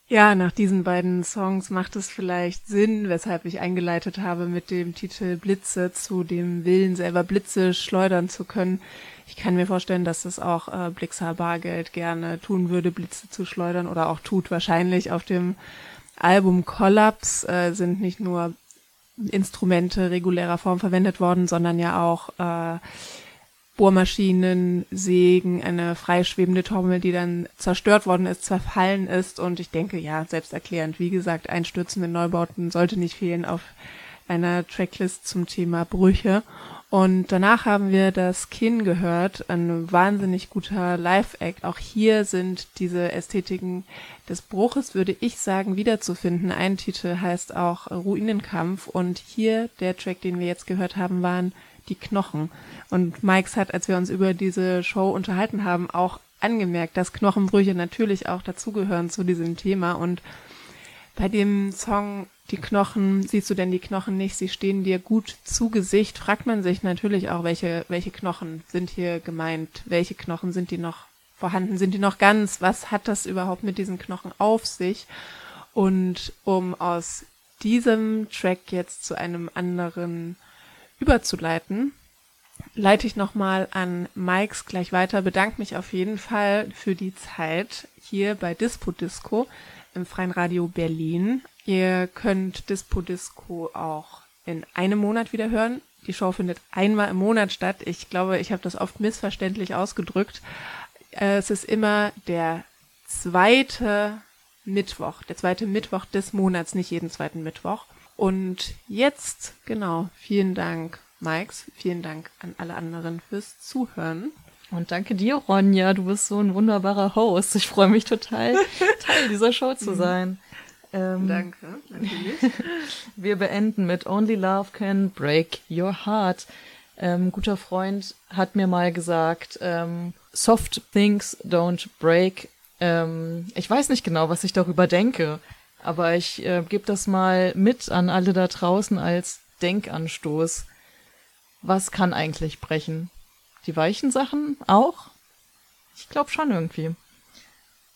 Ja, nach diesen beiden Songs macht es vielleicht Sinn, weshalb ich eingeleitet habe mit dem Titel Blitze zu dem Willen, selber Blitze schleudern zu können. Ich kann mir vorstellen, dass das auch Blixa Bargeld gerne tun würde, Blitze zu schleudern, oder auch tut wahrscheinlich. Auf dem Album Collapse sind nicht nur Instrumente regulärer Form verwendet worden, sondern ja auch Bohrmaschinen, Sägen, eine freischwebende Trommel, die dann zerstört worden ist, zerfallen ist. Und ich denke, ja, selbsterklärend, wie gesagt, einstürzende Neubauten sollte nicht fehlen auf einer Tracklist zum Thema Brüche. Und danach haben wir das Kin gehört, ein wahnsinnig guter Live-Act. Auch hier sind diese Ästhetiken des Bruches, würde ich sagen, wiederzufinden. Ein Titel heißt auch Ruinenkampf und hier, der Track, den wir jetzt gehört haben, waren die Knochen. Und Mikes hat, als wir uns über diese Show unterhalten haben, auch angemerkt, dass Knochenbrüche natürlich auch dazugehören zu diesem Thema. Und bei dem Song Die Knochen, siehst du denn die Knochen nicht, sie stehen dir gut zu Gesicht, fragt man sich natürlich auch, welche Knochen sind hier gemeint, welche Knochen sind die noch vorhanden, sind die noch ganz, was hat das überhaupt mit diesen Knochen auf sich? Und um aus diesem Track jetzt zu einem anderen überzuleiten, leite ich nochmal an Mikes gleich weiter, bedanke mich auf jeden Fall für die Zeit hier bei Dispo Disco im Freien Radio Berlin. Ihr könnt Dispo Disco auch in einem Monat wieder hören. Die Show findet einmal im Monat statt. Ich glaube, ich habe das oft missverständlich ausgedrückt. Es ist immer der zweite Mittwoch des Monats, nicht jeden zweiten Mittwoch. Und jetzt, genau, vielen Dank, Mikes, vielen Dank an alle anderen fürs Zuhören. Und danke dir, Ronja, du bist so ein wunderbarer Host. Ich freue mich total, Teil dieser Show zu sein. Danke, natürlich. Wir beenden mit Only Love Can Break Your Heart. Guter Freund hat mir mal gesagt, Soft Things Don't Break. Ich weiß nicht genau, was ich darüber denke, aber ich gebe das mal mit an alle da draußen als Denkanstoß. Was kann eigentlich brechen? Die weichen Sachen auch? Ich glaube schon irgendwie.